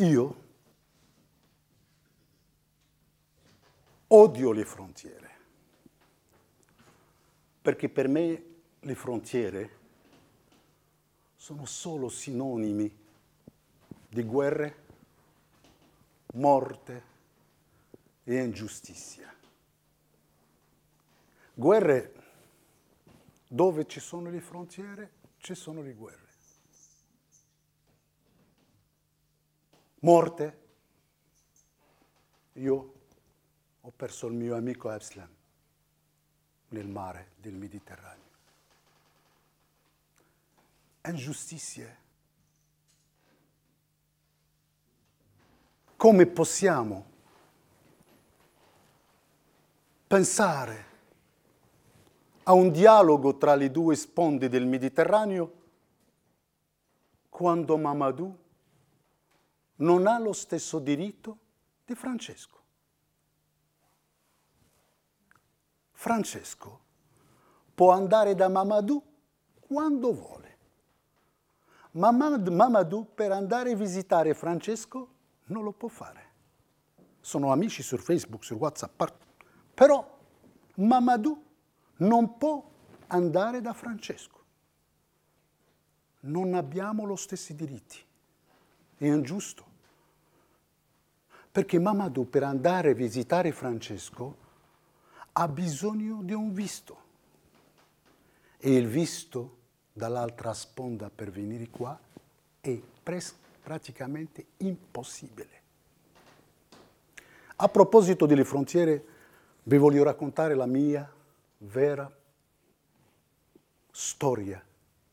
Io odio le frontiere, perché per me le frontiere sono solo sinonimi di guerre, morte e ingiustizia. Guerre, dove ci sono le frontiere, ci sono le guerre. Morte, io ho perso il mio amico Abslam nel mare del Mediterraneo. Ingiustizie. Come possiamo pensare a un dialogo tra le due sponde del Mediterraneo quando Mamadou non ha lo stesso diritto di Francesco? Francesco può andare da Mamadou quando vuole. Mamadou per andare a visitare Francesco non lo può fare. Sono amici su Facebook, su WhatsApp, però Mamadou non può andare da Francesco. Non abbiamo lo stessi diritti. È ingiusto. Perché Mamadou per andare a visitare Francesco ha bisogno di un visto. E il visto dall'altra sponda per venire qua è praticamente impossibile. A proposito delle frontiere, vi voglio raccontare la mia vera storia.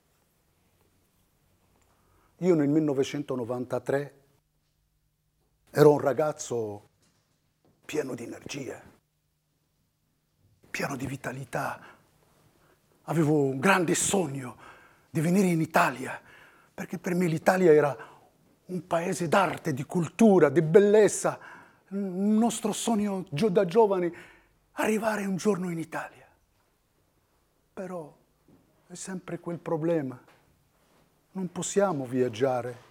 Io nel 1993 ero un ragazzo pieno di energia, pieno di vitalità. Avevo un grande sogno di venire in Italia, perché per me l'Italia era un paese d'arte, di cultura, di bellezza. Il nostro sogno da giovani, arrivare un giorno in Italia. Però è sempre quel problema. Non possiamo viaggiare